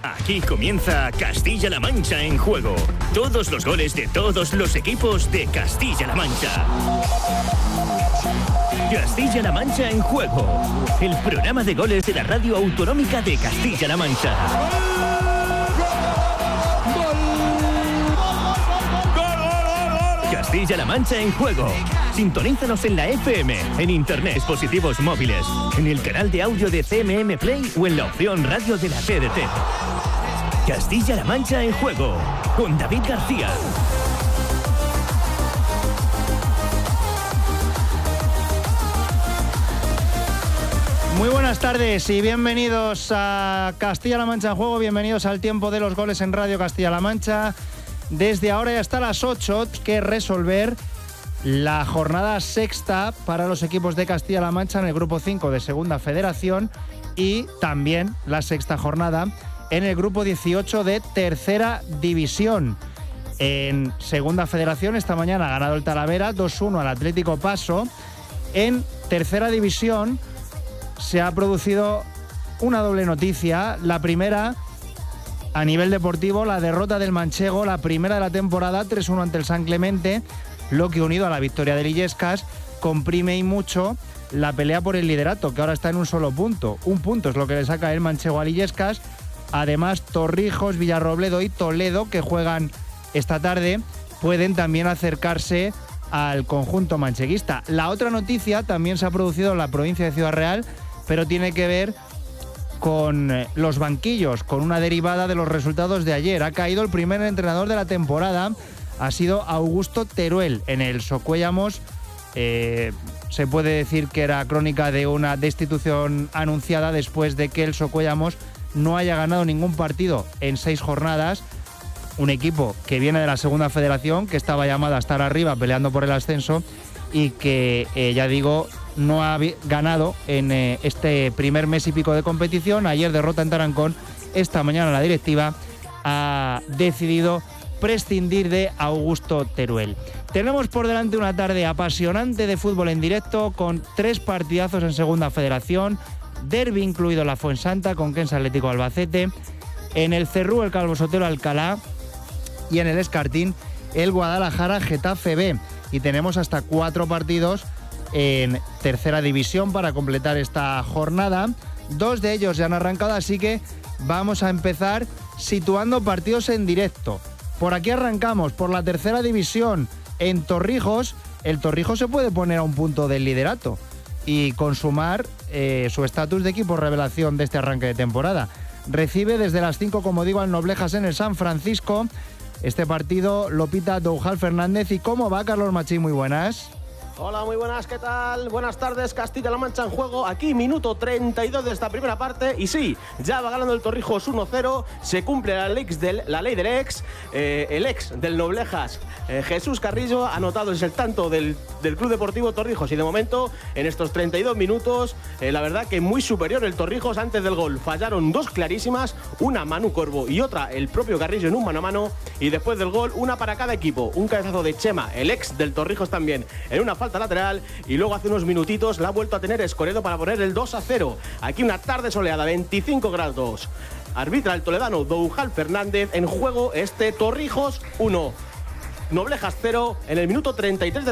Aquí comienza Castilla-La Mancha en juego. Todos los goles de todos los equipos de Castilla-La Mancha. Castilla-La Mancha en juego. El programa de goles de la radio autonómica de Castilla-La Mancha. Castilla-La Mancha en juego. Sintonízanos en la FM, en internet, dispositivos móviles, en el canal de audio de CMM Play o en la opción radio de la TDT. Castilla-La Mancha en juego, con David García. Muy buenas tardes y bienvenidos a Castilla-La Mancha en juego, bienvenidos al tiempo de los goles en Radio Castilla-La Mancha. Desde ahora y hasta las 8 hay que resolver la jornada sexta para los equipos de Castilla-La Mancha en el grupo 5 de Segunda Federación y también la sexta jornada en el grupo 18 de Tercera División. En Segunda Federación esta mañana ha ganado el Talavera 2-1 al Atlético Paso. En Tercera División se ha producido una doble noticia. La primera, a nivel deportivo, la derrota del Manchego, la primera de la temporada, 3-1 ante el San Clemente, lo que unido a la victoria del Illescas comprime y mucho la pelea por el liderato, que ahora está en un solo punto. Un punto es lo que le saca el Manchego al Illescas. Además, Torrijos, Villarrobledo y Toledo, que juegan esta tarde, pueden también acercarse al conjunto mancheguista. La otra noticia también se ha producido en la provincia de Ciudad Real, pero tiene que ver con los banquillos, con una derivada de los resultados de ayer. Ha caído el primer entrenador de la temporada, ha sido Augusto Teruel. En el Socuéllamos se puede decir que era crónica de una destitución anunciada después de que el Socuéllamos no haya ganado ningún partido en 6 jornadas. Un equipo que viene de la Segunda Federación, que estaba llamado a estar arriba peleando por el ascenso y que, ya digo, no ha ganado en este primer mes y pico de competición. Ayer derrota en Tarancón. Esta mañana la directiva ha decidido prescindir de Augusto Teruel. Tenemos por delante una tarde apasionante de fútbol en directo con 3 partidazos en Segunda Federación. Derbi incluido la Fuensanta con Quens Atlético Albacete. En el Cerrú el Calvo Sotelo Alcalá. Y en el Escartín el Guadalajara Getafe B. Y tenemos hasta 4 partidos en Tercera División para completar esta jornada. 2 de ellos ya han arrancado, así que vamos a empezar situando partidos en directo. Por aquí arrancamos, por la Tercera División. En Torrijos, el Torrijos se puede poner a un punto del liderato y consumar su estatus de equipo revelación de este arranque de temporada. Recibe desde las 5, como digo, al Noblejas en el San Francisco. Este partido lo pita Doujal Fernández. ¿Y cómo va, Carlos Machín? Muy buenas. Hola, muy buenas, ¿qué tal? Buenas tardes, Castilla-La Mancha en juego. Aquí minuto 32 de esta primera parte. Y sí, ya va ganando el Torrijos 1-0. Se cumple la ley del ex. El ex del Noblejas, Jesús Carrillo, ha anotado el tanto del Club Deportivo Torrijos. Y de momento, en estos 32 minutos, la verdad que muy superior el Torrijos. Antes del gol fallaron 2 clarísimas. Una Manu Corvo y otra el propio Carrillo en un mano a mano. Y después del gol, una para cada equipo. Un cabezazo de Chema, el ex del Torrijos también, en una falta lateral, y luego hace unos minutitos la ha vuelto a tener Escoredo para poner el 2-0. Aquí una tarde soleada, 25 grados. Arbitra el toledano Doujal Fernández. En juego este Torrijos 1, Noblejas 0 en el minuto 33 de